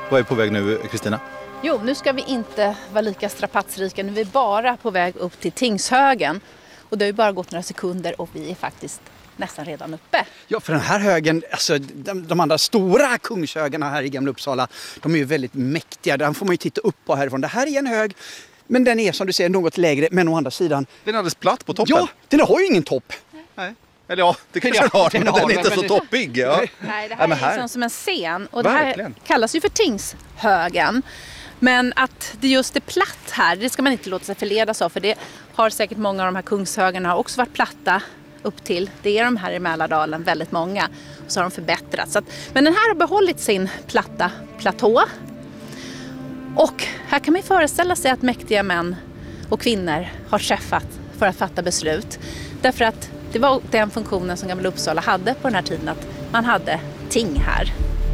Vad är på väg nu, Kristina? Jo, nu ska vi inte vara lika strapatsrika. Nu är vi bara på väg upp till Tingshögen. Och det har ju bara gått några sekunder och vi är faktiskt nästan redan uppe. Ja, för den här högen, alltså de andra stora kungshögarna här i Gamla Uppsala, de är ju väldigt mäktiga. Den får man ju titta upp på härifrån. Det här är en hög, men den är som du ser något lägre, men å andra sidan... Den är alldeles platt på toppen. Ja, den har ju ingen topp. Nej. Eller ja, det kanske den har, men den är inte så toppig. Ja. Nej, det här är liksom som en scen. Och det Verkligen. här kallas ju för Tingshögen. Men att det just är platt här, det ska man inte låta sig förledas av. För det har säkert många av de här kungshögarna också varit platta upp till. Det är de här i Mälardalen, väldigt många. Och så har de förbättrats. Men den här har behållit sin platta platå. Och här kan man föreställa sig att mäktiga män och kvinnor har träffat för att fatta beslut. Därför att det var den funktionen som Gamla Uppsala hade på den här tiden, att man hade ting här.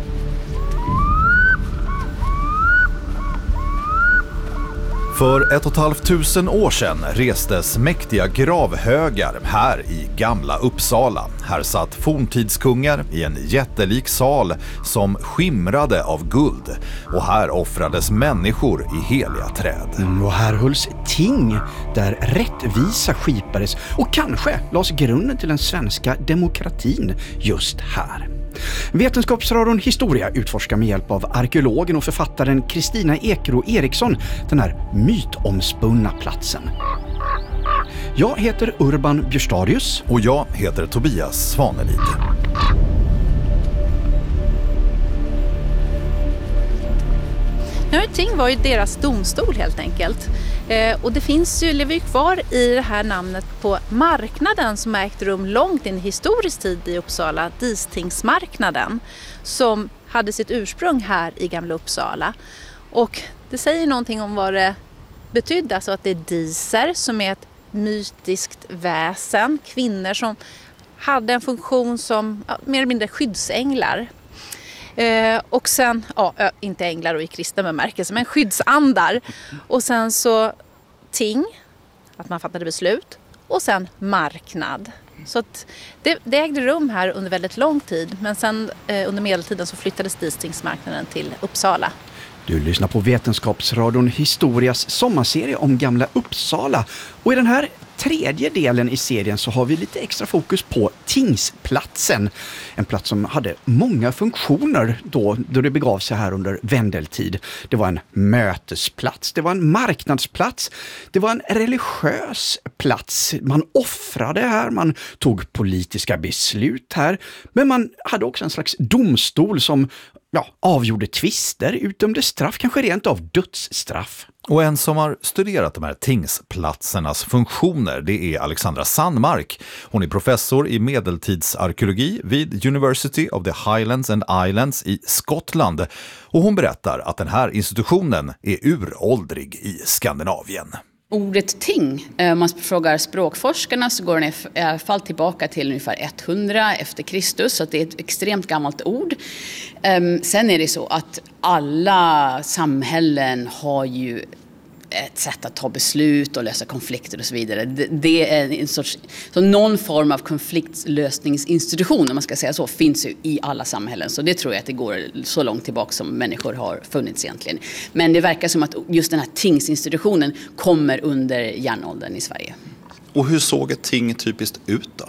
För 1500 år sedan restes mäktiga gravhögar här i Gamla Uppsala. Här satt forntidskungar i en jättelik sal som skimrade av guld. Och här offrades människor i heliga träd. Och här hölls ting där rättvisa skipades och kanske lades grunden till den svenska demokratin just här. Vetenskapsradion Historia utforskar med hjälp av arkeologen och författaren Kristina Ekro Eriksson den här mytomspunna platsen. Jag heter Urban Björstadius. Och jag heter Tobias Svanelid. Ting var ju deras domstol helt enkelt. Och det finns ju, lever ju kvar i det här namnet på marknaden som har ägt rum långt in i historisk tid i Uppsala, Distingsmarknaden, som hade sitt ursprung här i Gamla Uppsala. Och det säger någonting om vad det betydde, alltså att det är diser som är ett mytiskt väsen, kvinnor som hade en funktion som mer eller mindre skyddsänglar. Och sen, inte änglar och i kristna bemärkelse, men skyddsandar. Och sen så ting, att man fattade beslut. Och sen marknad. Så att det ägde rum här under väldigt lång tid. Men sen under medeltiden så flyttades Distingsmarknaden till Uppsala. Du lyssnar på Vetenskapsradion Historias sommarserie om Gamla Uppsala. Och i den här tredje delen i serien så har vi lite extra fokus på Tingsplatsen. En plats som hade många funktioner då det begav sig här under vändeltid. Det var en mötesplats, det var en marknadsplats, det var en religiös plats. Man offrade här, man tog politiska beslut här. Men man hade också en slags domstol som avgjorde tvister, utdömde straff, kanske rent av dödsstraff. Och en som har studerat de här tingsplatsernas funktioner, det är Alexandra Sandmark. Hon är professor i medeltidsarkeologi vid University of the Highlands and Islands i Skottland. Och hon berättar att den här institutionen är uråldrig i Skandinavien. Ordet ting, om man frågar språkforskarna så går den i alla fall tillbaka till ungefär 100 efter Kristus, så att det är ett extremt gammalt ord. Sen är det så att alla samhällen har ju ett sätt att ta beslut och lösa konflikter och så vidare. Det är en sorts, så någon form av konfliktlösningsinstitution, om man ska säga så, finns ju i alla samhällen. Så det tror jag att det går så långt tillbaka som människor har funnits egentligen. Men det verkar som att just den här tingsinstitutionen kommer under järnåldern i Sverige. Och hur såg ett ting typiskt ut då?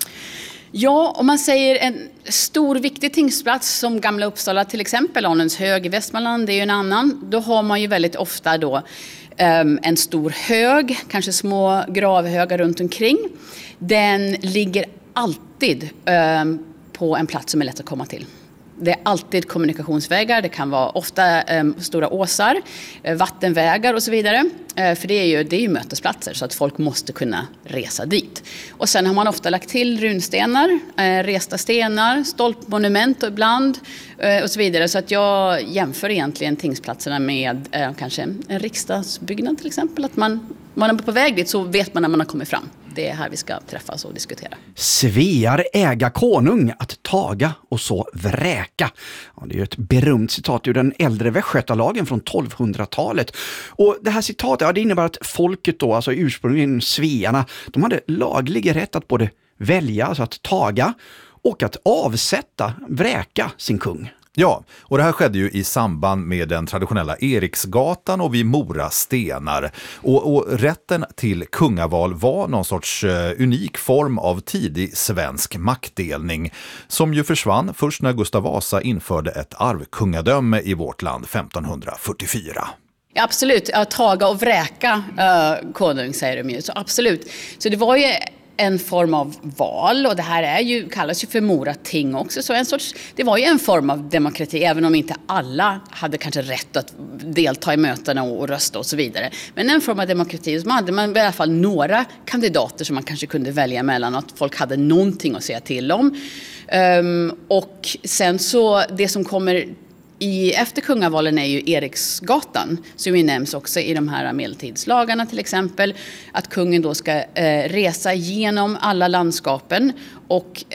Ja, om man säger en stor viktig tingsplats som Gamla Uppsala till exempel, Arnöshög i Västmanland, det är ju en annan. Då har man ju väldigt ofta då en stor hög, kanske små gravhögar runt omkring. Den ligger alltid på en plats som är lätt att komma till. Det är alltid kommunikationsvägar, det kan vara ofta stora åsar, vattenvägar och så vidare. För det är ju mötesplatser så att folk måste kunna resa dit. Och sen har man ofta lagt till runstenar, resta stenar, stolpmonument ibland och så vidare. Så att jag jämför egentligen tingsplatserna med kanske en riksdagsbyggnad till exempel. Att man är på väg dit så vet man när man har kommit fram. Det är här vi ska träffas och diskutera. Svear äga konung att taga och så vräka. Ja, det är ju ett berömt citat ur den äldre västgötalagen från 1200-talet. Och det här citatet, det innebär att folket då, alltså ursprungligen svearna, de hade laglig rätt att både välja, alltså att taga, och att avsätta, vräka sin kung. Ja, och det här skedde ju i samband med den traditionella Eriksgatan och vid Mora stenar. Och rätten till kungaval var någon sorts unik form av tidig svensk maktdelning som ju försvann först när Gustav Vasa införde ett arvkungadöme i vårt land 1544. Ja, absolut, taga och vräka konung säger de ju, så absolut. Så det var ju en form av val, och det här kallas ju för morating också, så det var ju en form av demokrati, även om inte alla hade kanske rätt att delta i mötena och rösta och så vidare. Men en form av demokrati, så hade man i alla fall några kandidater som man kanske kunde välja mellan, att folk hade någonting att säga till om. Och sen så, det som kommer efter kungavalen är ju Eriksgatan, som ju nämns också i de här medeltidslagarna till exempel, att kungen då ska resa genom alla landskapen och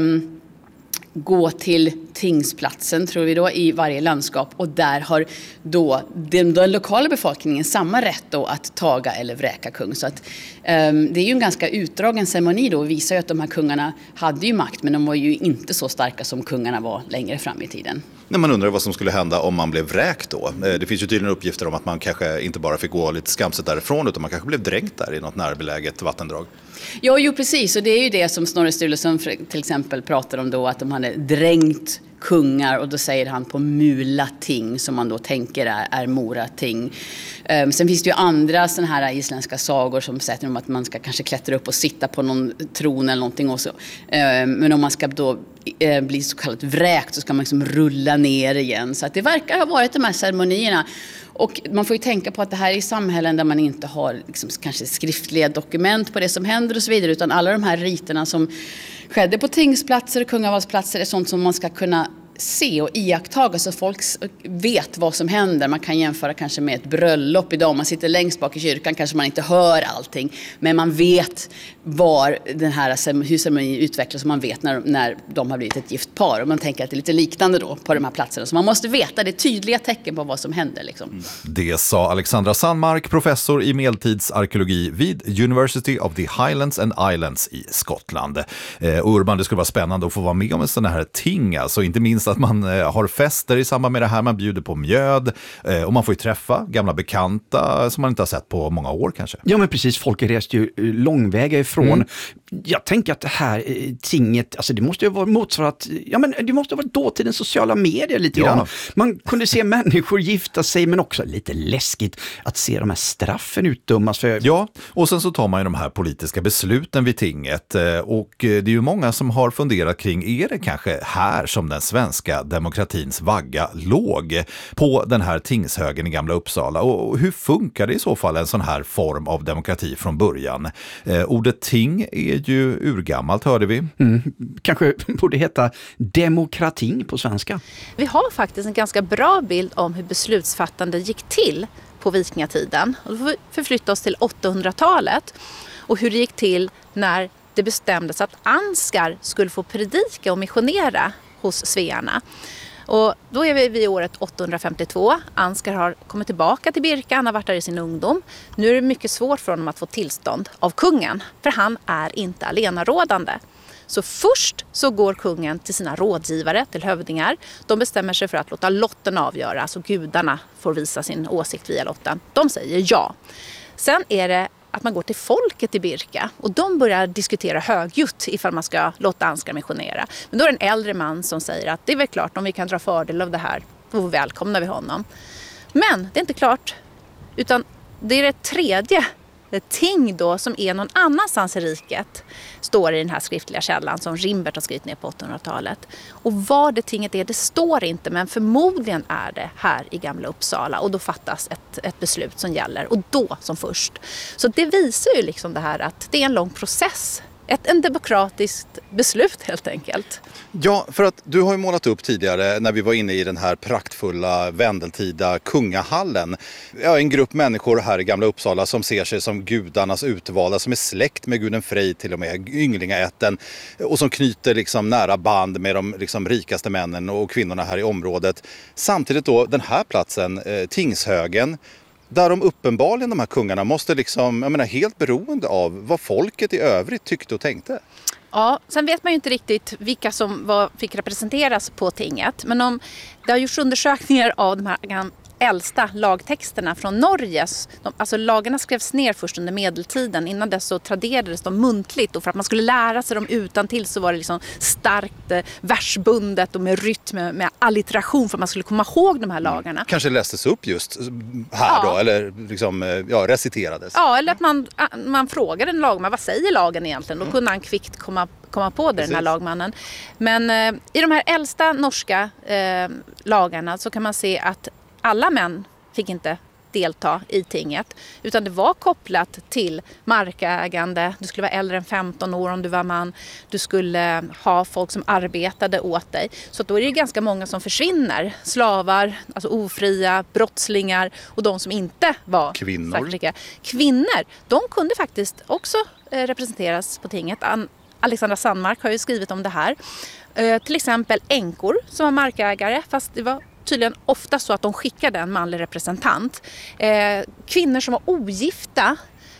gå till tingsplatsen, tror vi då, i varje landskap, och där har då den lokala befolkningen samma rätt då att taga eller vräka kung. Så att det är ju en ganska utdragen ceremoni då, och visar ju att de här kungarna hade ju makt, men de var ju inte så starka som kungarna var längre fram i tiden. När man undrar vad som skulle hända om man blev vräkt då. Det finns ju tydligen uppgifter om att man kanske inte bara fick gå lite skamset därifrån, utan man kanske blev dränkt där i något närbeläget vattendrag. Ja, jo precis, och det är ju det som Snorre Sturluson till exempel pratar om då, att de hade dränkt kungar, och då säger han på Mulating, som man då tänker är Morating. Sen finns det ju andra såna här isländska sagor som säger om att man ska kanske klättra upp och sitta på någon tron eller någonting också. Men om man ska då bli så kallat vräkt, så ska man liksom rulla ner igen. Så att det verkar ha varit de här ceremonierna. Och man får ju tänka på att det här är samhällen där man inte har liksom kanske skriftliga dokument på det som händer och så vidare, utan alla de här riterna som skedde på tingsplatser och kungavalsplatser är sånt som man ska kunna se och iakttaga, så folk vet vad som händer. Man kan jämföra kanske med ett bröllop idag. Om man sitter längst bak i kyrkan kanske man inte hör allting, men man vet hur ceremonin utvecklas, och man vet när de har blivit ett gift par. Och man tänker att det är lite liknande då på de här platserna. Så man måste veta, det är tydliga tecken på vad som händer liksom. Det sa Alexandra Sandmark, professor i medeltidsarkeologi vid University of the Highlands and Islands i Skottland. Och Urban, det skulle vara spännande att få vara med om en sån här ting, alltså inte minst att man har fester i samband med det här, man bjuder på mjöd, och man får ju träffa gamla bekanta som man inte har sett på många år kanske. Ja, men precis, folk reste ju långväga ifrån. Jag tänker att det här tinget, alltså det måste ju vara motsvarat, det måste vara dåtidens sociala medier lite grann. Man kunde se människor gifta sig, men också lite läskigt att se de här straffen utdömas för. Ja, och sen så tar man ju de här politiska besluten vid tinget, och det är ju många som har funderat kring, är det kanske här som den svenska demokratins vagga låg, på den här tingshögen i Gamla Uppsala, och hur funkar det i så fall en sån här form av demokrati från början? Ordet ting är ju urgammalt, hörde vi. Kanske borde heta demokratin på svenska. Vi har faktiskt en ganska bra bild om hur beslutsfattande gick till på vikingatiden. Och då får vi förflytta oss till 800-talet och hur det gick till när det bestämdes att Ansgar skulle få predika och missionera hos svearna. Och då är vi vid året 852. Ansgar har kommit tillbaka till Birka, han har varit där i sin ungdom. Nu är det mycket svårt för honom att få tillstånd av kungen, för han är inte allenarådande. Så först så går kungen till sina rådgivare, till hövdingar. De bestämmer sig för att låta lotten avgöra, så gudarna får visa sin åsikt via lotten. De säger ja. Sen är det att man går till folket i Birka, och de börjar diskutera högljutt ifall man ska låta Ansgar missionera. Men då är det en äldre man som säger att det är väl klart, om vi kan dra fördel av det här, då välkomnar vi honom. Men det är inte klart, utan det är det tredje ting då som är någon annanstans i riket, står i den här skriftliga källan som Rimbert har skrivit ner på 800-talet. Och vad det tinget är, det står inte, men förmodligen är det här i Gamla Uppsala, och då fattas ett beslut som gäller, och då som först. Så det visar ju liksom det här att det är en lång process. En demokratiskt beslut helt enkelt. Ja, för att du har ju målat upp tidigare när vi var inne i den här praktfulla vändeltida kungahallen. Ja, en grupp människor här i Gamla Uppsala som ser sig som gudarnas utvalda, som är släkt med guden Frej till och med, ynglingaätten, och som knyter liksom nära band med de liksom rikaste männen och kvinnorna här i området. Samtidigt då den här platsen, Tingshögen, där de uppenbarligen, de här kungarna, måste liksom, helt beroende av vad folket i övrigt tyckte och tänkte. Ja, sen vet man ju inte riktigt vilka som fick representeras på tinget. Men det har gjorts undersökningar av de här äldsta lagtexterna från Norge. Alltså lagarna skrevs ner först under medeltiden. Innan dess så traderades de muntligt. Och för att man skulle lära sig dem utantill så var det liksom starkt versbundet och med rytm, med allitteration för att man skulle komma ihåg de här lagarna. Kanske lästes upp just här då, eller liksom, reciterades. Ja, eller att man frågade en lagman, vad säger lagen egentligen? Då kunde han kvickt komma på det, den här lagmannen. Men i de här äldsta norska lagarna så kan man se att alla män fick inte delta i tinget, utan det var kopplat till markägande. Du skulle vara äldre än 15 år om du var man. Du skulle ha folk som arbetade åt dig. Så då är det ganska många som försvinner. Slavar, alltså ofria, brottslingar och de som inte var kvinnor. Kvinnor, de kunde faktiskt också representeras på tinget. Alexandra Sandmark har ju skrivit om det här. Till exempel änkor som var markägare, fast det var tydligen ofta så att de skickade en manlig representant. Kvinnor som var ogifta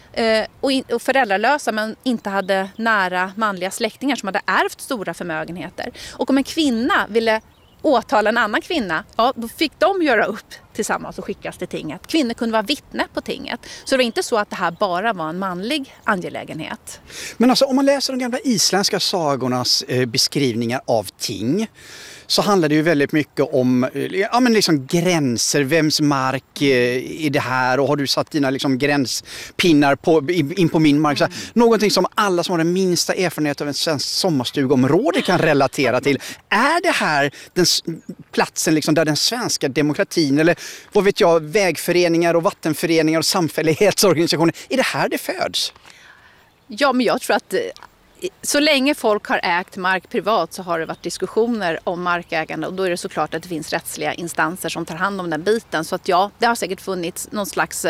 och föräldralösa men inte hade nära manliga släktingar som hade ärvt stora förmögenheter. Och om en kvinna ville åtala en annan kvinna, ja, då fick de göra upp tillsammans och skickas till tinget. Kvinnor kunde vara vittne på tinget. Så det var inte så att det här bara var en manlig angelägenhet. Men alltså om man läser de gamla isländska sagornas beskrivningar av ting så handlar det ju väldigt mycket om liksom gränser, vems mark är det här och har du satt dina liksom gränspinnar in på min mark. Så någonting som alla som har den minsta erfarenhet av en svensk sommarstugområde kan relatera till. Är det här den platsen liksom där den svenska demokratin eller vad vet jag, vägföreningar och vattenföreningar och samfällighetsorganisationer, är det här det föds? Ja, men jag tror att så länge folk har ägt mark privat så har det varit diskussioner om markägande och då är det såklart att det finns rättsliga instanser som tar hand om den biten. Så att ja, det har säkert funnits någon slags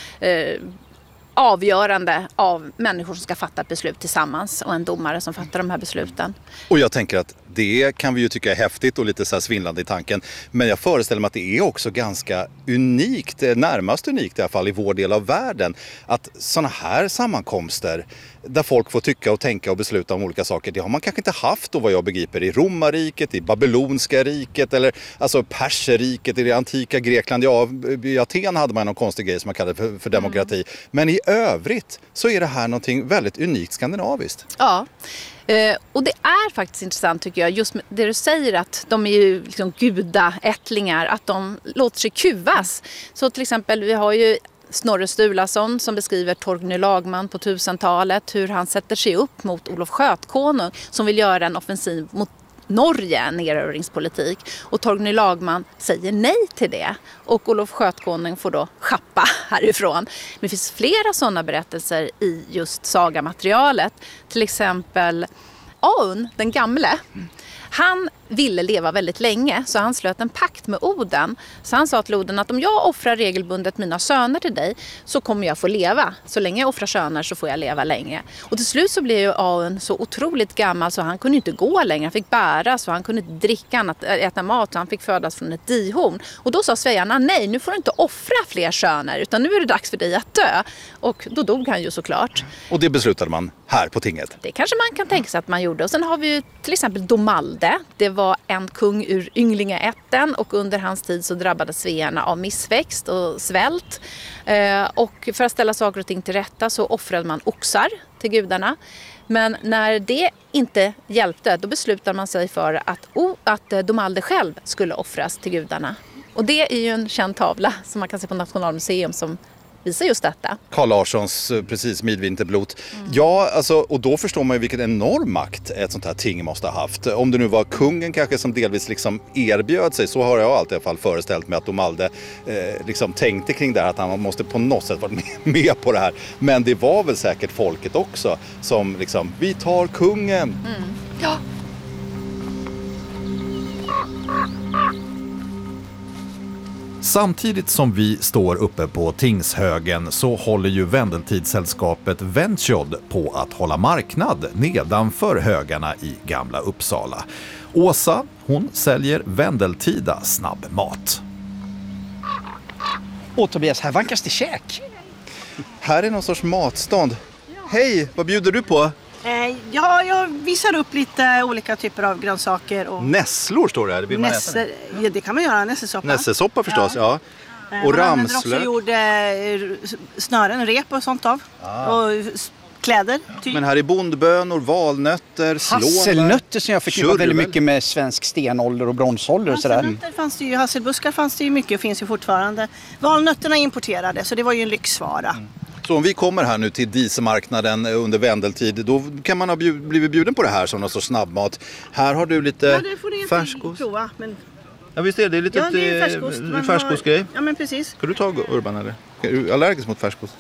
avgörande av människor som ska fatta ett beslut tillsammans och en domare som fattar de här besluten. Och jag tänker att det kan vi ju tycka är häftigt och lite så här svindlande i tanken. Men jag föreställer mig att det är också ganska unikt, närmast unikt i alla fall i vår del av världen. Att sådana här sammankomster där folk får tycka och tänka och besluta om olika saker, det har man kanske inte haft då vad jag begriper i Romarriket, i Babylonska riket eller alltså Perserriket i det antika Grekland. Ja, i Aten hade man någon konstig grej som man kallade för demokrati. Men i övrigt så är det här någonting väldigt unikt skandinaviskt. Ja. Och det är faktiskt intressant tycker jag, just det du säger att de är ju liksom gudaättlingar, att de låter sig kuvas. Så till exempel vi har ju Snorre Sturlason som beskriver Torgny Lagman på 1000-talet, hur han sätter sig upp mot Olof Skötkonung som vill göra en offensiv mot Norge, en erövringspolitik. Och Torgny Lagman säger nej till det. Och Olof Skötkonung får då schappa härifrån. Men det finns flera sådana berättelser i just sagamaterialet. Till exempel Aun, den gamle. Han ville leva väldigt länge så han slöt en pakt med Oden. Så han sa till Oden att om jag offrar regelbundet mina söner till dig så kommer jag få leva. Så länge jag offrar söner så får jag leva länge. Och till slut så blev ju Aun så otroligt gammal så han kunde inte gå längre. Han fick bära så han kunde inte dricka, äta mat så han fick födas från ett dihorn. Och då sa svejarna nej, nu får du inte offra fler söner utan nu är det dags för dig att dö. Och då dog han ju såklart. Och det beslutade man här på tinget? Det kanske man kan tänka sig att man gjorde. Och sen har vi ju till exempel Domalde. Det var en kung ur Ynglingaätten och under hans tid så drabbades svearna av missväxt och svält. Och för att ställa saker och ting till rätta så offrade man oxar till gudarna. Men när det inte hjälpte då beslutade man sig för att Domalde själv skulle offras till gudarna. Och det är ju en känd tavla som man kan se på Nationalmuseum som visar just detta. Carl Larssons, precis, Midvinterblot. Ja, alltså, och då förstår man ju vilken enorm makt ett sånt här ting måste ha haft. Om det nu var kungen kanske som delvis liksom erbjöd sig, så har jag alltid i alla fall föreställt mig att Domalde liksom tänkte kring det här, att han måste på något sätt vara med på det här. Men det var väl säkert folket också som liksom, vi tar kungen. Ja. Samtidigt som vi står uppe på Tingshögen så håller ju Vendeltidssällskapet Ventjod på att hålla marknad nedanför högarna i Gamla Uppsala. Åsa, hon säljer vendeltida snabbmat. Och Tobias, här vankas det käk. Här är någon sorts matstånd. Hej, vad bjuder du på? Ja, jag visar upp lite olika typer av grönsaker. Och Nässlor står det här. Det, ja, det kan man göra, nässesoppa. Nässesoppa förstås, ja. Och man använder också ramslök. snören, rep och sånt av. Och kläder. Typ. Men här är bondbönor, valnötter, slånbär. Hasselnötter som jag förknippar väldigt Körvel. mycket med svensk stenålder och bronsålder och sådär. Hasselnötter fanns det ju, hasselbuskar fanns det ju mycket och finns ju fortfarande. Valnötterna är importerade, så det var ju en lyxvara. Så om vi kommer här nu till Dieselmarknaden under vendeltid, då kan man ha blivit bjuden på det här som någon sorts snabbmat. Här har du lite Ja, det får du färskost. prova. Men... Ja visst är det lite Ja, det är färskost. färskostgrej. Ja, men precis. Ska du ta Urban eller? Är du allergisk mot färskost?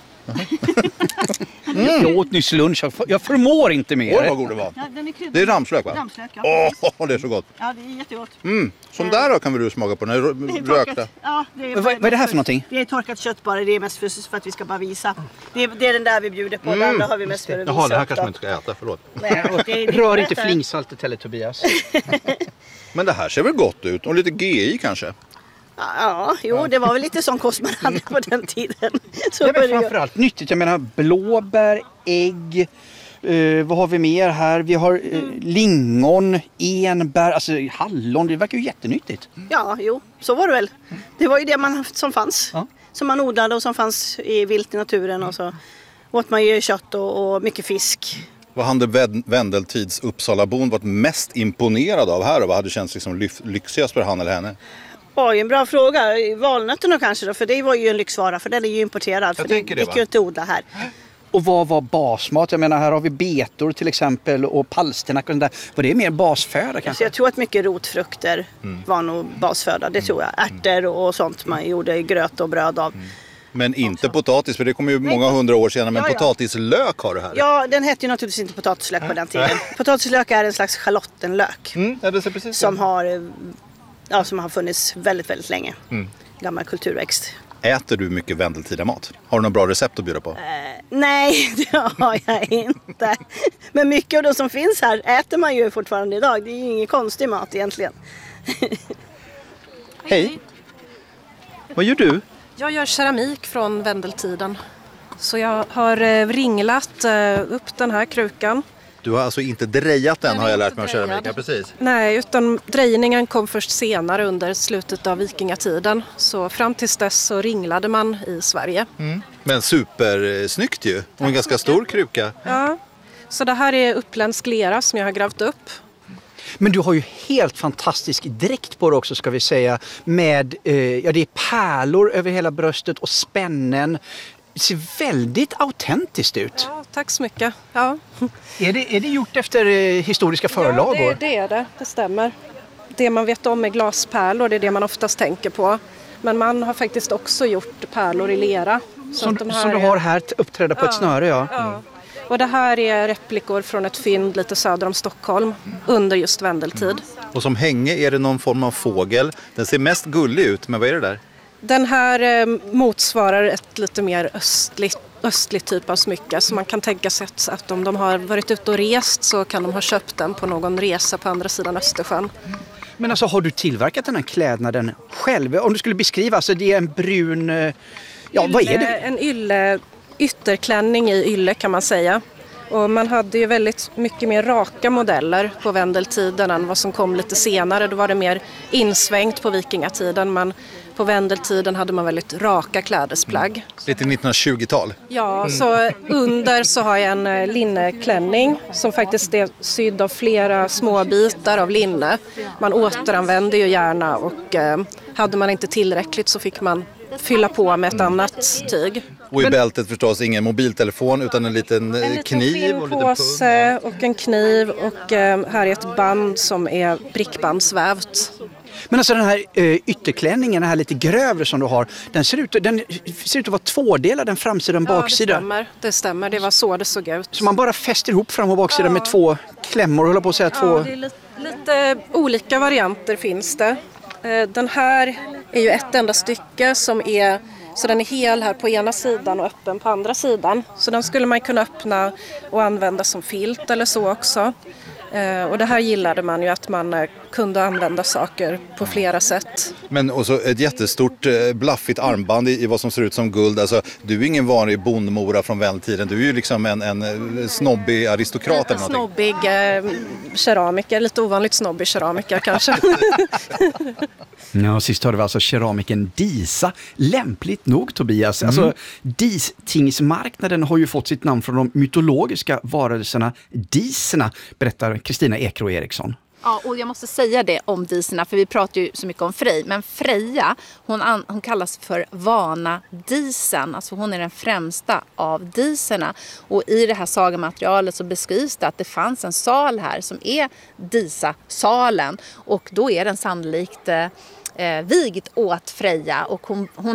Jag åt nyss lunch. Jag förmår inte mer. Oj vad god det var. Ja, den är kryddad. Det är ramslök va? Ramslök, ja. Åh, det är så gott. Ja, det är jättegott. Som där då kan väl du smaka på, den här Det är rökta. torkat. Ja, det är Vad är det här för någonting? Det är torkat kött bara, det är mest för att vi ska bara visa. Det är den där vi bjuder på, den andra har vi mest för att visa. Jaha, det här upp kanske då. man inte ska äta, förlåt. Nej, det är Rör inte bättre. flingsaltet heller, Tobias. Men det här ser väl gott ut? Och lite GI kanske? Ja, jo, det var väl lite sån kost man hade på den tiden. Så Det är var väl det ju. framförallt nyttigt. Jag menar blåbär, ägg. Vad har vi mer här? Vi har lingon, enbär, alltså hallon. Det verkar ju jättenyttigt. Ja, jo, så var det väl. Det var ju det som fanns. Ja. Som man odlade och som fanns i vilt i naturen. Och så åt man ju kött och mycket fisk. Vad hade vendeltids Uppsalabon varit mest imponerad av här? Och vad hade känts liksom lyxigast för han eller henne? Oj, en bra fråga. Valnötterna kanske då, för det var ju en lyxvara. För den är ju importerad. För det tänker det, gick va? ju inte att odla här. Och vad var basmat? Jag menar, här har vi betor till exempel och palsternack och sånt där. Var det mer basföda Så kanske? jag tror att mycket rotfrukter var nog basföda. Det tror jag. Ärtor och sånt man gjorde gröt och bröd av. Men inte potatis, för det kommer ju många hundra år senare. Men Ja, ja. potatislök har du här. Ja, den hette ju naturligtvis inte potatislök på den tiden. Potatislök är en slags schalottenlök. Ja, det ser precis Som har funnits väldigt, väldigt länge. Gammal kulturväxt. Äter du mycket vendeltida mat? Har du något bra recept att bjuda på? Nej, det har jag inte. Men mycket av det som finns här äter man ju fortfarande idag. Det är ju ingen konstig mat egentligen. Hej! Vad gör du? Jag gör keramik från vendeltiden. Så jag har ringlat upp den här krukan. Du har alltså inte drejat den, Den är har jag inte lärt mig att keramik. drejad. Ja, precis. Nej, utan drejningen kom först senare under slutet av vikingatiden. Så fram tills dess så ringlade man i Sverige. Men supersnyggt ju. Och en ganska stor kruka. Ja. Så det här är uppländsk lera som jag har grävt upp. Men du har ju helt fantastisk dräkt på dig också ska vi säga. Med, det är pärlor över hela bröstet och spännen. Det ser väldigt autentiskt ut. Ja, tack så mycket. Ja, Är det gjort efter historiska förlagor? ja det är det. Det stämmer. Det man vet om är glaspärlor, det är det man oftast tänker på. Men man har faktiskt också gjort pärlor i lera. Så Som, att de här som du är- har här uppträdda på ett snöre, ja. Ja. Och det här är replikor från ett fynd lite söder om Stockholm under just vendeltid. Och som hänge är det någon form av fågel. Den ser mest gullig ut, men vad är det där? Den här motsvarar ett lite mer östligt typ av smycke. Så man kan tänka sig att om de har varit ute och rest så kan de ha köpt den på någon resa på andra sidan Östersjön. Men alltså har du tillverkat den här klädnaden själv? Om du skulle beskriva, alltså det är en brun... vad är det? En ytterklänning i ylle kan man säga. Och man hade ju väldigt mycket mer raka modeller på vendeltiden än vad som kom lite senare. Då var det mer insvängt på vikingatiden, men på vendeltiden hade man väldigt raka klädesplagg. Lite 1920-tal. Ja, så under så har jag en linneklänning som faktiskt är sydd av flera små bitar av linne. Man återanvänder ju gärna och hade man inte tillräckligt så fick man fylla på med ett annat tyg. Och i bältet förstås ingen mobiltelefon utan en liten kniv och lite pung. påse och en kniv och här är ett band som är brickbandsvävt. Men alltså den här ytterklänningen, den här lite grövre som du har, den ser ut att vara tvådelad, den framsida och baksida. Ja, det stämmer. Det var så det såg ut. Så man bara fäster ihop fram och baksida med två klämmor, håller på att säga två... Ja, det är lite olika varianter finns det. Den här är ju ett enda stycke som är, så den är hel här på ena sidan och öppen på andra sidan. Så den skulle man kunna öppna och använda som filt eller så också. Och det här gillade man ju, att man kunde använda saker på flera sätt. Men också ett jättestort blaffigt armband i vad som ser ut som guld. Alltså, du är ingen vanlig bondmora från väntiden. Du är ju liksom en snobbig aristokrat eller någonting. Snobbig keramiker, lite ovanligt snobbig keramiker kanske. Ja, sist hörde vi alltså keramiken Disa. Lämpligt nog, Tobias. Alltså, distingsmarknaden har ju fått sitt namn från de mytologiska varelserna diserna, berättar Kristina Ekro Eriksson. Ja, och jag måste säga det om diserna, för vi pratar ju så mycket om Frej. Men Freja, hon kallas för Vanadisen. Alltså hon är den främsta av diserna. Och i det här sagamaterialet så beskrivs det att det fanns en sal här som är Disa-salen. Och då är den sannolikt vigd åt Freja. Och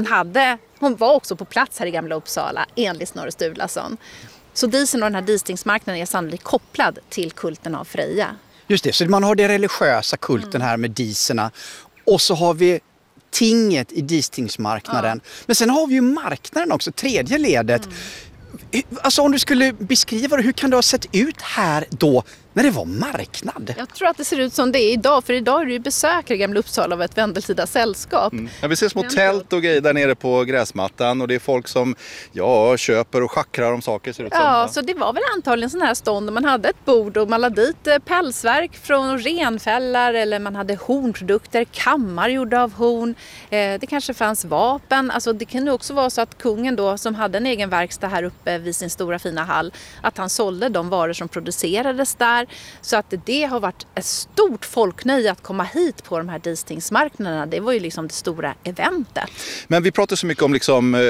hon var också på plats här i Gamla Uppsala, enligt Snorre Sturlason. Så disen och den här distingsmarknaden är sannolikt kopplad till kulten av Freja. Just det, så man har det religiösa kulten här med diserna. Och så har vi tinget i distingsmarknaden. Ja. Men sen har vi ju marknaden också, tredje ledet. Alltså om du skulle beskriva det, hur kan det ha sett ut här då när det var marknad? Jag tror att det ser ut som det är idag, för idag är det ju besökare i Gamla Uppsala av ett vändeltida sällskap. Ja, vi ser små tält och grejer där nere på gräsmattan, och det är folk som köper och schackrar om saker, ser ut som. Ja, så det var väl antagligen sån här stånd där man hade ett bord och man lade dit pälsverk från renfällar, eller man hade hornprodukter, kammar gjorda av horn. Det kanske fanns vapen. Alltså det kunde också vara så att kungen då, som hade en egen verkstad här uppe vid sin stora fina hall, att han sålde de varor som producerades där. Så att det har varit ett stort folknöje att komma hit på de här distingsmarknaderna. Det var ju liksom det stora eventet. Men vi pratar så mycket om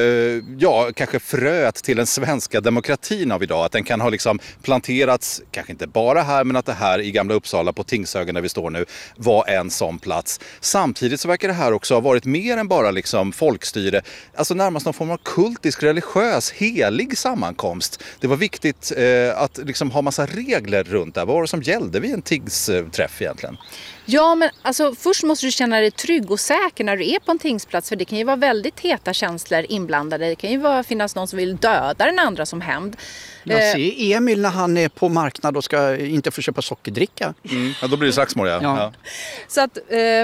kanske fröet till den svenska demokratin av idag. Att den kan ha liksom planterats, kanske inte bara här, men att det här i Gamla Uppsala på Tingshögen där vi står nu var en sån plats. Samtidigt så verkar det här också ha varit mer än bara liksom folkstyre. Alltså närmast någon form av kultisk, religiös, helig sammankomst. Det var viktigt att liksom ha massa regler runt det. Vad var det som gällde vid en tingsträff egentligen? Ja, men alltså, först måste du känna dig trygg och säker när du är på en tingsplats. För det kan ju vara väldigt heta känslor inblandade. Det kan ju finnas någon som vill döda den andra som hämnd. Jag ser Emil när han är på marknad och ska inte få köpa sockerdricka. Ja, då blir det slagsmål, ja. Så att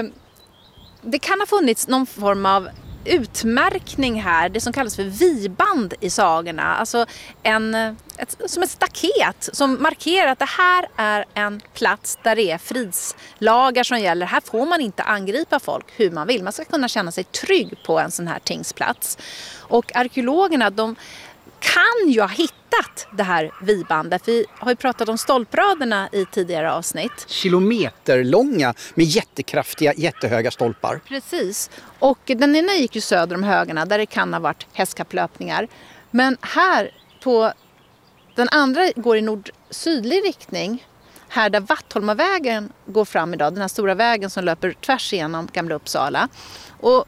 det kan ha funnits någon form av utmärkning här, det som kallas för viband i sagorna. Alltså som ett staket som markerar att det här är en plats där det är fridslagar som gäller. Här får man inte angripa folk hur man vill. Man ska kunna känna sig trygg på en sån här tingsplats. Och arkeologerna, de kan ju ha hittat det här vibandet. Vi har ju pratat om stolpraderna i tidigare avsnitt. Kilometerlånga med jättekraftiga, jättehöga stolpar. Precis. Och den ena gick ju söder om högarna där det kan ha varit hästkapplöpningar. Men här på den andra går i nord-sydlig riktning. Här där Vattholmavägen går fram idag. Den här stora vägen som löper tvärs igenom Gamla Uppsala. Och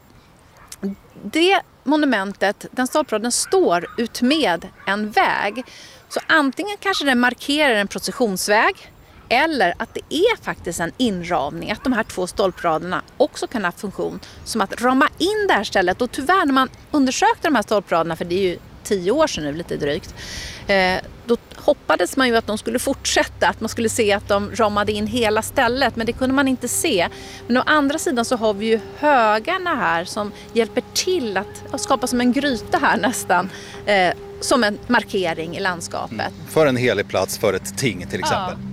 det monumentet, den stolpraden står ut med en väg. Så antingen kanske den markerar en processionsväg eller att det är faktiskt en inramning. Att de här två stolpraderna också kan ha funktion som att rama in det här stället. Och tyvärr när man undersökte de här stolpraderna, för det är ju 10 år sedan nu lite drygt, då hoppades man ju att de skulle fortsätta, att man skulle se att de ramade in hela stället, men det kunde man inte se. Men å andra sidan så har vi ju högarna här som hjälper till att skapa som en gryta här nästan, som en markering i landskapet. För en helig plats, för ett ting till exempel. Ja.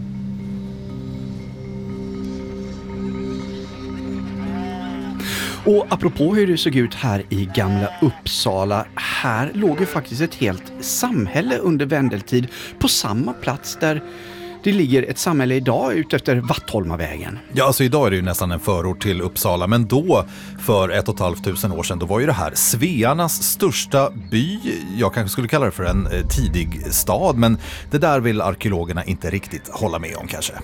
Och apropå hur det såg ut här i Gamla Uppsala, här låg ju faktiskt ett helt samhälle under vändeltid på samma plats där det ligger ett samhälle idag ut efter Vattholmavägen. Ja, alltså idag är det ju nästan en förort till Uppsala, men då för 1 500 år sedan, då var ju det här Svearnas största by. Jag kanske skulle kalla det för en tidig stad, men det där vill arkeologerna inte riktigt hålla med om kanske.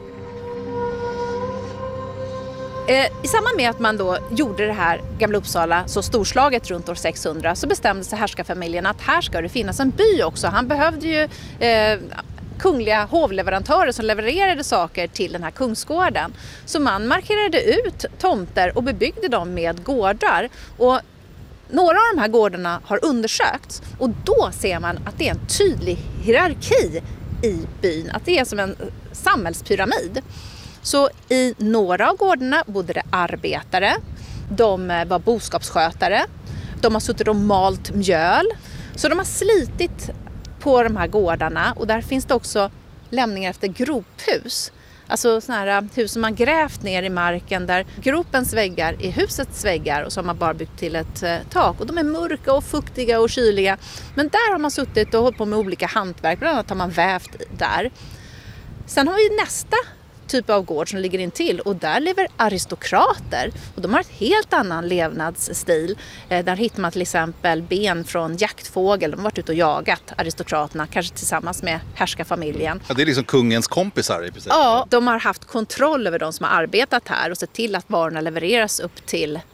I samband med att man då gjorde det här Gamla Uppsala så storslaget runt år 600 så bestämde sig härskarfamiljen att här ska det finnas en by också. Han behövde ju kungliga hovleverantörer som levererade saker till den här kungsgården. Så man markerade ut tomter och bebyggde dem med gårdar. Och några av de här gårdarna har undersökts och då ser man att det är en tydlig hierarki i byn. Att det är som en samhällspyramid. Så i några av gårdarna bodde det arbetare. De var boskapsskötare. De har suttit och malt mjöl. Så de har slitit på de här gårdarna. Och där finns det också lämningar efter grophus. Alltså sådana här hus som man grävt ner i marken där gropens väggar är husets väggar och så har man bara byggt till ett tak. Och de är mörka och fuktiga och kyliga. Men där har man suttit och hållit på med olika hantverk. Bland annat har man vävt där. Sen har vi nästa typ av gård som ligger in till och där lever aristokrater och de har ett helt annan levnadsstil. Där hittar man till exempel ben från jaktfågel. De har varit ute och jagat, aristokraterna, kanske tillsammans med härskarfamiljen. Ja, det är liksom kungens kompisar i princip. Ja, de har haft kontroll över de som har arbetat här och sett till att varorna levereras upp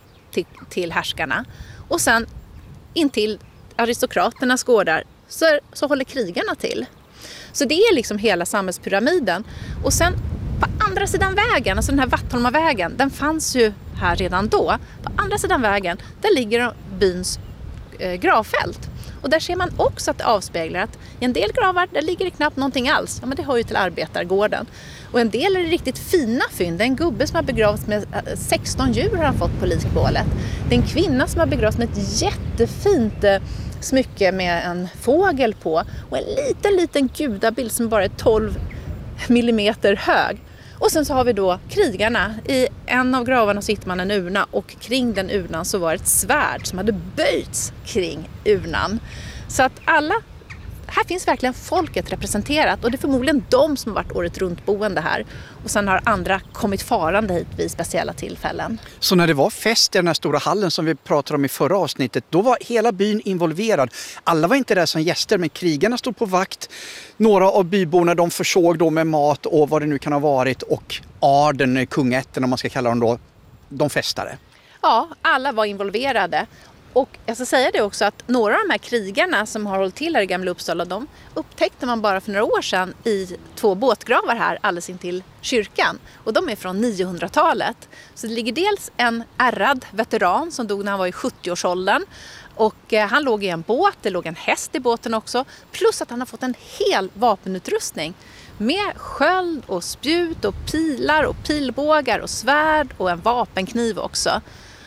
till härskarna. Och sen intill aristokraternas gårdar så håller krigarna till. Så det är liksom hela samhällspyramiden. Och sen på andra sidan vägen, alltså den här Vattholmavägen, den fanns ju här redan då. På andra sidan vägen, där ligger byns gravfält. Och där ser man också att det avspeglar att i en del gravar, där ligger det knappt någonting alls. Ja, men det har ju till arbetargården. Och en del är det riktigt fina fynd. Det är en gubbe som har begravts med 16 djur har han fått på likbålet. Det är en kvinna som har begravts med ett jättefint smycke med en fågel på. Och en liten gudabild som bara är 12 millimeter hög. Och sen så har vi då krigarna. I en av gravarna sitter man en urna och kring den urnan så var ett svärd som hade böjts kring urnan. Så att här finns verkligen folket representerat och det är förmodligen de som har varit året runt boende här. Och sen har andra kommit farande hit vid speciella tillfällen. Så när det var fest i den här stora hallen som vi pratade om i förra avsnittet, då var hela byn involverad. Alla var inte där som gäster, men krigarna stod på vakt. Några av byborna de försåg då med mat och vad det nu kan ha varit. Och adeln, kungaätten om man ska kalla dem då, de festade. Ja, alla var involverade. Och jag ska säga det också att några av de här krigarna som har hållit till här i Gamla Uppsala, de upptäckte man bara för några år sedan i 2 båtgravar här alldeles intill kyrkan. Och de är från 900-talet. Så det ligger dels en ärrad veteran som dog när han var i 70-årsåldern. Och han låg i en båt, det låg en häst i båten också. Plus att han har fått en hel vapenutrustning. Med sköld och spjut och pilar och pilbågar och svärd och en vapenkniv också.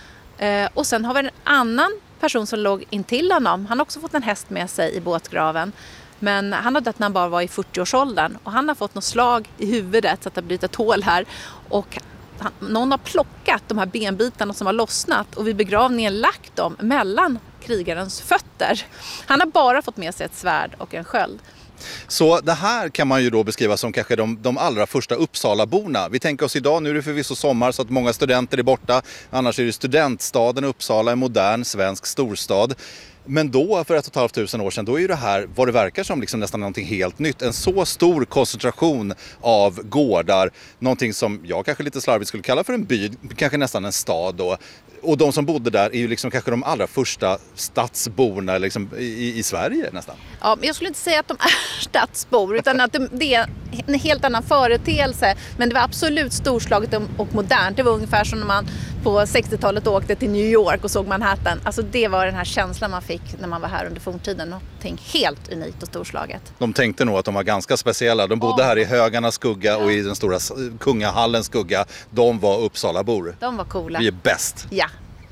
Och sen har vi en annan person som låg intill honom. Han har också fått en häst med sig i båtgraven. Men han har dött när han bara var i 40-årsåldern. Och han har fått något slag i huvudet så att det har blivit ett hål här. Och någon har plockat de här benbitarna som har lossnat och vid begravningen lagt dem mellan krigarens fötter. Han har bara fått med sig ett svärd och en sköld. Så det här kan man ju då beskriva som kanske de allra första Uppsalaborna. Vi tänker oss idag, nu är det förvisso sommar så att många studenter är borta. Annars är det studentstaden Uppsala, en modern svensk storstad. Men då, för 1 500 år sedan, då är ju det här, vad det verkar som, liksom nästan någonting helt nytt. En så stor koncentration av gårdar, någonting som jag kanske lite slarvigt skulle kalla för en by, kanske nästan en stad då. Och de som bodde där är ju liksom kanske de allra första stadsborna liksom i Sverige nästan. Ja, men jag skulle inte säga att de är stadsbor utan att det är en helt annan företeelse. Men det var absolut storslaget och modernt. Det var ungefär som när man på 60-talet åkte till New York och såg Manhattan. Alltså det var den här känslan man fick när man var här under forntiden. Någonting helt unikt och storslaget. De tänkte nog att de var ganska speciella. De bodde här i högarnas skugga och i den stora kungahallens skugga. De var Uppsalabor. De var coola. Vi är bäst. Ja.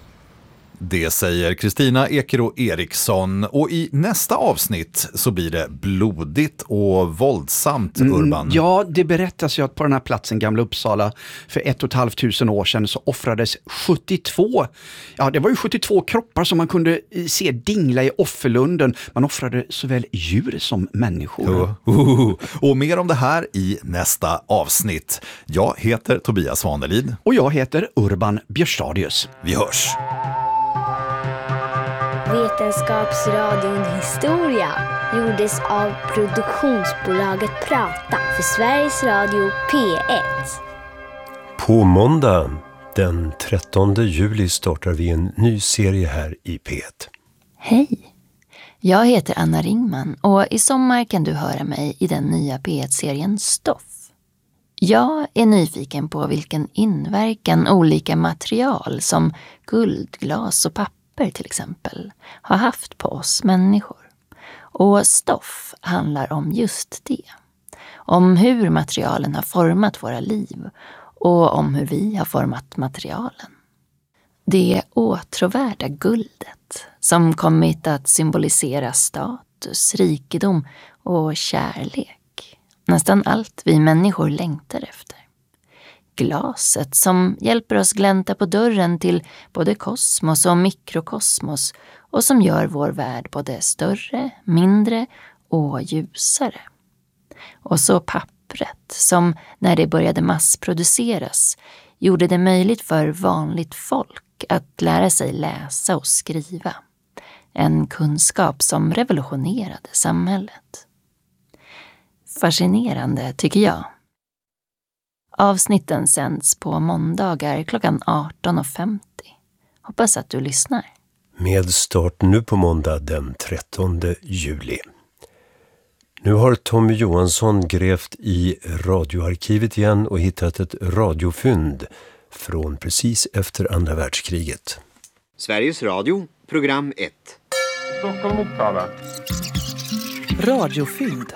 Det säger Kristina Ekero Eriksson och i nästa avsnitt så blir det blodigt och våldsamt, Urban. Ja, det berättas ju att på den här platsen, Gamla Uppsala, för 1 500 år sedan så offrades 72, ja det var ju 72 kroppar som man kunde se dingla i offerlunden. Man offrade såväl djur som människor. Och mer om det här i nästa avsnitt. Jag heter Tobias Svanelid. Och jag heter Urban Björstadius. Vi hörs! Vetenskapsradion Historia gjordes av produktionsbolaget Prata för Sveriges Radio P1. På måndag den 13 juli startar vi en ny serie här i P1. Hej, jag heter Anna Ringman och i sommar kan du höra mig i den nya P1-serien Stoff. Jag är nyfiken på vilken inverkan olika material som guld, glas och papper till exempel har haft på oss människor. Och Stoff handlar om just det. om hur materialen har format våra liv och om hur vi har format materialen. Det åtråvärda guldet som kommit att symbolisera status, rikedom och kärlek. Nästan allt vi människor längtar efter. Glaset som hjälper oss glänta på dörren till både kosmos och mikrokosmos och som gör vår värld både större, mindre och ljusare. Och så pappret som när det började massproduceras gjorde det möjligt för vanligt folk att lära sig läsa och skriva. En kunskap som revolutionerade samhället. Fascinerande tycker jag. Avsnitten sänds på måndagar klockan 18:50. Hoppas att du lyssnar. Med start nu på måndag den 13 juli. Nu har Tommy Johansson grävt i radioarkivet igen och hittat ett radiofynd från precis efter andra världskriget. Sveriges Radio, program 1. Stockholm, Uppsala. Radiofynd.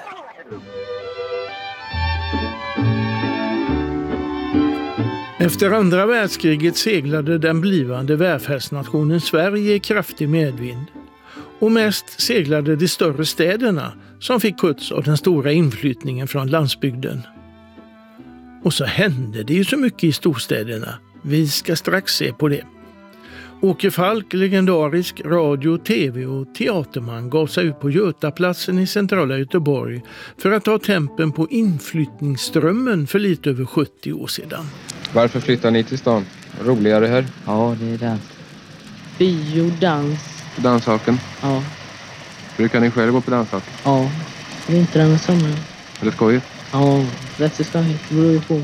Efter andra världskriget seglade den blivande välfärdsnationen Sverige i kraftig medvind. Och mest seglade de större städerna som fick skjuts av den stora inflyttningen från landsbygden. Och så hände det ju så mycket i storstäderna. Vi ska strax se på det. Åke Falk, legendarisk radio-, tv- och teaterman, gav sig ut på Götaplatsen i centrala Göteborg för att ta tempen på inflyttningsströmmen för lite över 70 år sedan. Varför flyttar ni till stan? Roligare här? Ja, det är dans. Bio, dans. Danshaken? Ja. Brukar ni själv gå på danshaken? Ja, vintern och sommaren. Är det skojigt? Ja, rätt så skojigt. Det beror på.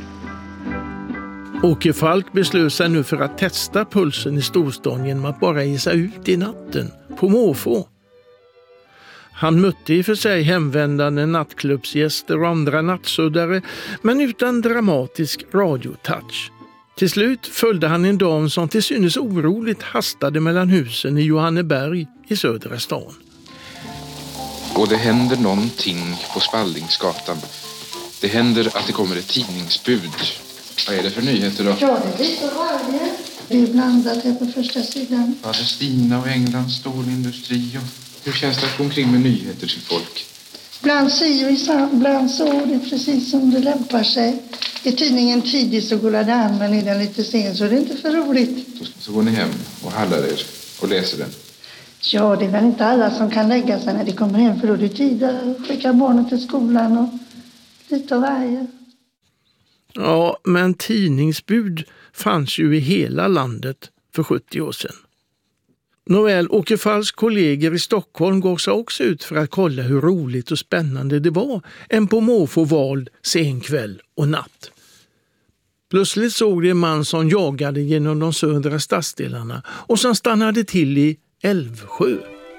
Åke Falk beslöt sig nu för att testa pulsen i storstan genom att bara ge sig ut i natten, på måfå. Han mötte i för sig hemvändande nattklubbsgäster och andra nattsuddare, men utan dramatisk radiotouch. Till slut följde han en dam som till synes oroligt hastade mellan husen i Johanneberg i södra stan. Och det händer någonting på Spaldingsgatan. Det händer att det kommer ett tidningsbud. Vad är det för nyheter då? Ja, det är lite varje. Det är blandat här på första sidan. Palestina och Englands stålindustri. Hur känns det att gå omkring med nyheter till folk? Ibland si och ibland så. Det är precis som det lämpar sig. I tidningen tidigt så går det an, men är den lite sen så är det inte för roligt. Så går ni hem och hallar er och läser den? Ja, det är väl inte alla som kan lägga sig när de kommer hem, för då är det tid att skicka barnen till skolan och lite av varje. Ja, men tidningsbud fanns ju i hela landet för 70 år sedan. Nåväl, Åke Falks kollegor i Stockholm går sig också ut för att kolla hur roligt och spännande det var en på måfå vald sen kväll och natt. Plötsligt såg de en man som jagade genom de södra stadsdelarna och som stannade till i Älvsjö.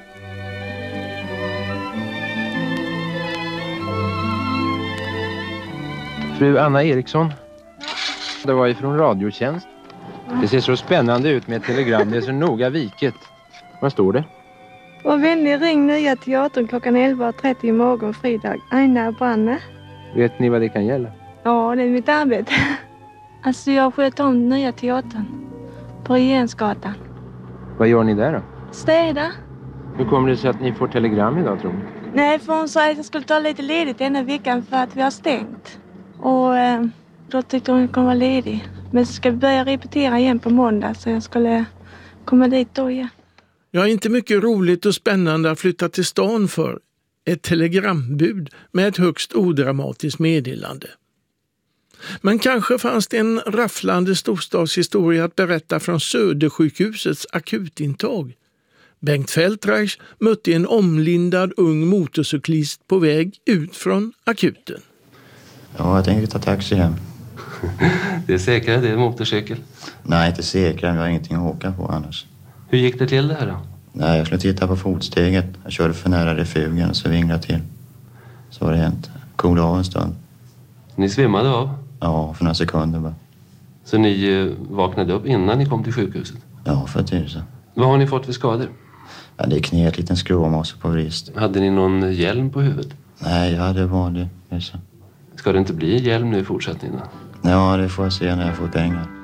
Fru Anna Eriksson. Det var ifrån Radiotjänst. Det ser så spännande ut med ett telegram. Det är så noga viket. Vad står det? Var vänlig, ring Nya Teatern klockan 11.30 imorgon fredag. Aina Branne. Vet ni vad det kan gälla? Ja, det är mitt arbete. Alltså jag sköter om Nya Teatern på Regeringsgatan. Vad gör ni där då? Städa. Hur kommer det sig att ni får telegram idag, tror ni? Nej, för hon sa att jag skulle ta lite ledigt denna veckan för att vi har stängt. Och då tyckte hon att jag kunde vara ledig. Men så ska vi börja repetera igen på måndag, så jag skulle komma dit då igen. Jag är inte mycket roligt och spännande att flytta till stan för. Ett telegrambud med ett högst odramatiskt meddelande. Men kanske fanns det en rafflande storstadshistoria att berätta från Södersjukhusets akutintag. Bengt Feldreich mötte en omlindad ung motorcyklist på väg ut från akuten. Ja, jag tänker ta taxi hem. Det är säkrare, det är en motorcykel. Nej, inte säkrare, jag har ingenting att åka på annars. Hur gick det till det här då? Nej, jag skulle titta på fotsteget. Jag körde för nära refugen så vinglade till. Så var det hänt. Coolade av en stund. Ni svimmade av? Ja, för några sekunder bara. Så ni vaknade upp innan ni kom till sjukhuset? Ja, för tusen. Vad har ni fått för skador? Ja, det är knät, liten skråmåse på vrist. Hade ni någon hjälm på huvudet? Nej, jag hade vanlig. Ska det inte bli hjälm nu i fortsättningen? Ja, det får jag se när jag får pengar.